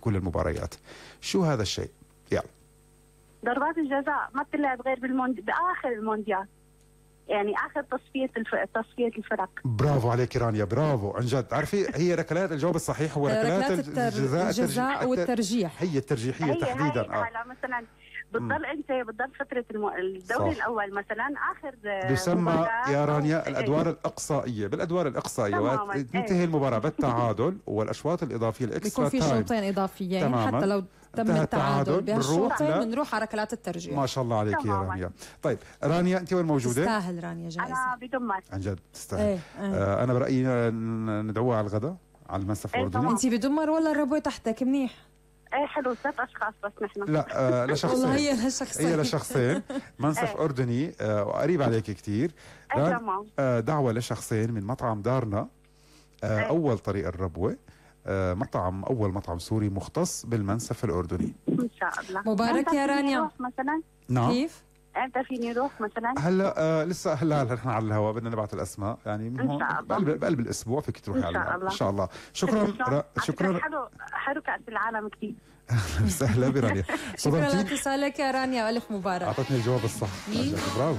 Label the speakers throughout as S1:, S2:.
S1: كل المباريات. شو هذا الشيء؟ يلا.
S2: ضربات الجزاء ما بتلعب غير بآخر المونديال، يعني آخر تصفية الفرق.
S1: برافو عليك رانيا، برافو عن جد. تعرفي هي ركلات، الجواب الصحيح هو ركلات
S3: الجزاء والترجيح.
S1: هي الترجيحية تحديدا.
S2: هلا مثلا بتضل فترة الدوري الأول مثلا آخر
S1: يسمى يا رانيا الأدوار الإقصائية. بالأدوار الإقصائية تنتهي المباراة بالتعادل والأشواط الإضافية الإكسترا
S3: تايم، بيكون في شوطين إضافيين. حتى لو تم التعادل بهالشوطين بنروح على ركلات الترجيح.
S1: ما شاء الله عليك يا رانيا. طيب رانيا أنت وين موجودة؟
S3: تستاهل رانيا جائزة.
S2: أنا بدمر
S1: عن جد تستاهل. أنا برأيي ندعوها على الغداء على المنسف الأردني.
S3: أنت بدمر ولا الربوة تحتك منيح؟
S2: ايه حلو، 3 أشخاص بس نحن.
S1: لا لشخصين.
S3: والله هي
S1: لشخصين. منسف أردني وقريب عليك كتير. دعوة لشخصين من مطعم دارنا. أول طريق الربوة، أول مطعم سوري مختص بالمنسف الأردني.
S2: إن شاء الله.
S3: مبارك يا رانيا.
S2: مثلا
S1: نعم.
S2: كيف؟ امتى فيني نروح مثلا؟
S1: هلا لسه هلا نحن على الهواء بدنا نبعث الاسماء يعني من هون بقلب الاسبوع فيك تروحي على الهواء ان شاء الله. شكرا
S2: حلو كأس العالم كثير.
S1: اهلا وسهلا برانيا.
S3: شكرا لاتصالك يا رانيا والف مبارك.
S1: اعطتني الجواب الصح. برافو.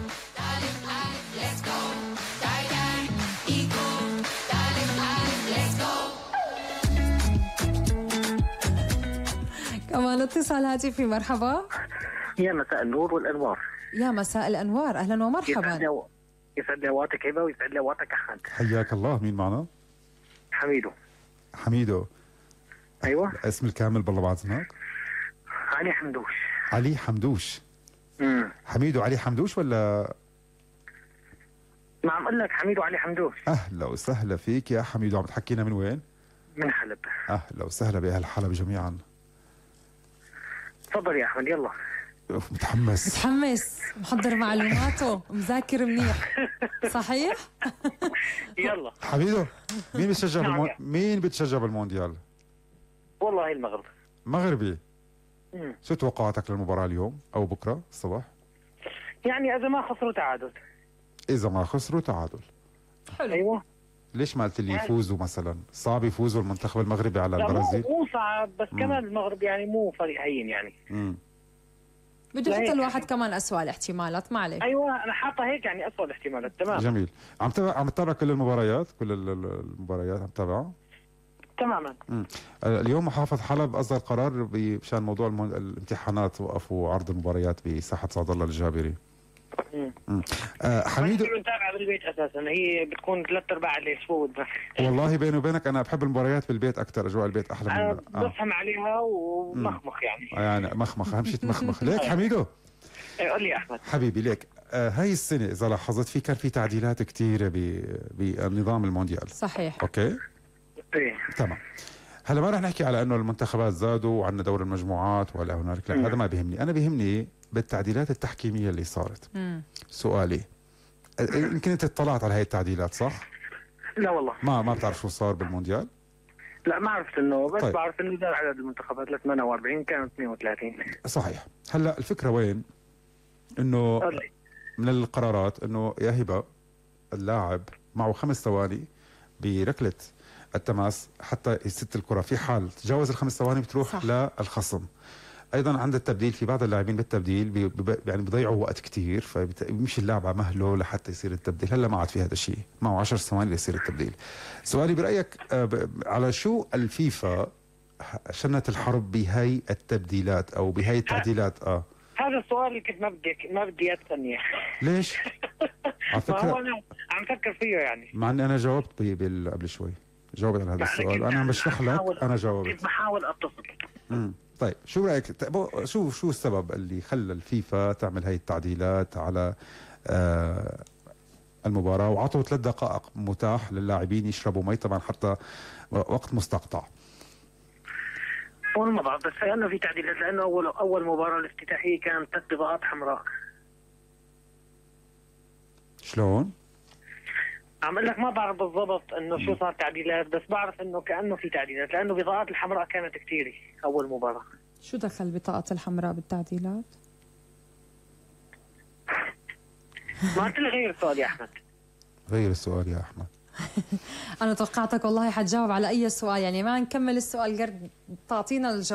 S3: كمان اتصال هاتفي. مرحبا.
S4: يا مساء النور والانوار.
S3: يا مساء الانوار، اهلا ومرحبا.
S4: يسعد لي اوقاتك هبه ويسعد لي اوقاتك احمد.
S1: حياك الله. مين معنا؟
S4: حميدو. ايوه.
S1: اسم الكامل بالله بعد هناك؟ علي حمدوش. حميدو علي حمدوش ولا؟
S4: ما عم اقول لك حميدو علي حمدوش.
S1: اهلا وسهلا فيك يا حميدو. عم تحكينا من وين؟
S4: من حلب.
S1: اهلا وسهلا باهل حلب جميعا.
S4: تفضل يا احمد. يلا.
S1: متحمس
S3: محضر معلوماته مذاكر منيح. صحيح.
S4: يلا
S1: حميدو، مين بتشجع بالمونديال؟
S4: والله المغرب.
S1: مغربي. شو توقعاتك للمباراة اليوم او بكره الصباح؟
S4: يعني اذا ما خسروا تعادل.
S3: حلو.
S4: ايوه.
S1: ليش ما قلت لي يفوزوا مثلا؟ صعب يفوزوا المنتخب المغربي على البرازيل؟
S4: مو صعب بس كمان المغرب يعني مو فريق هين يعني.
S3: بده يحط الواحد كمان أسوأ الاحتمالات. ما عليك.
S4: ايوه انا حاطه هيك يعني أسوأ الاحتمالات. تمام.
S1: جميل. عم تتابع كل المباريات عم تتابعها؟
S4: تماما.
S1: اليوم محافظ حلب اصدر قرار بشان موضوع الامتحانات، وقفوا عرض المباريات بساحه سعد الله الجابري. حميدو
S4: بنتابع بالبيت اساسا، هي بتكون 3/4 الاسبوع.
S1: والله بيني وبينك انا بحب المباريات بالبيت اكثر، اجواء البيت احلى من
S4: بفهم عليها ومخمخ يعني
S1: مخمخ اهم شيء تمخمخ. ليك حميدو؟
S4: قول لي يا احمد
S1: حبيبي. ليك هاي السنه اذا لاحظت كان في تعديلات كثيره بالنظام المونديال.
S3: صحيح.
S1: اوكي.
S4: ايه
S1: تمام. هلا ما رح نحكي على انه المنتخبات زادوا وعندنا دور المجموعات ولا هنالك، لا هذا ما بيهمني. انا بيهمني بالتعديلات التحكيميه اللي صارت. سؤالي، يمكن انت اطلعت على هاي التعديلات صح؟
S4: لا والله
S1: ما بتعرف شو صار بالمونديال؟
S4: لا ما عرفت انه، بس
S1: طيب.
S4: بعرف انه زاد عدد المنتخبات ل 48 كانت 32.
S1: صحيح. هلا الفكره وين؟ انه من القرارات انه يا هبه اللاعب معه 5 ثواني بركله التماس حتى يست الكره، في حال تجاوز ال5 ثواني بتروح صح. للخصم. ايضا عند التبديل في بعض اللاعبين بالتبديل يعني بيضيعوا وقت كثير، فبيمشي اللاعب على مهله لحتى يصير التبديل. هلا ما عاد في هذا الشيء، معه 10 ثواني ليصير التبديل. سؤالي برايك على شو الفيفا شنت الحرب بهاي التبديلات او بهاي التعديلات؟
S4: هذا السؤال اللي كنت ما بدي اتسنيه.
S1: ليش؟ على فكره
S4: انا عم فكر فيه يعني،
S1: مع اني انا جاوبت قبل شوي، جاوبت على هذا السؤال. انا عم بشرح لك انا جاوبت.
S4: كنت بحاول اتصل.
S1: طيب شو رايك؟ شو السبب اللي خلى الفيفا تعمل هاي التعديلات على المباراه، وعطوا 3 دقائق متاح للاعبين يشربوا مي طبعا حتى وقت مستقطع؟
S4: والله ما بعرف، بس لانه في تعديلات، لانه اول مباراه الافتتاحيه كانت 3 بطاقات حمراء.
S1: شلون؟
S4: عم اقول لك ما بعرف بالضبط انه شو صار تعديلات، بس بعرف انه كانه في تعديلات، لانه بطاقات الحمراء كانت كثيره اول مباراه.
S3: شو دخل بطاقة الحمراء بالتعديلات؟
S4: ما قلت لي غير السؤال يا احمد.
S1: غير السؤال يا احمد.
S3: انا توقعتك والله حتجاوب على اي سؤال، يعني ما نكمل السؤال قرد تعطينا الجواب.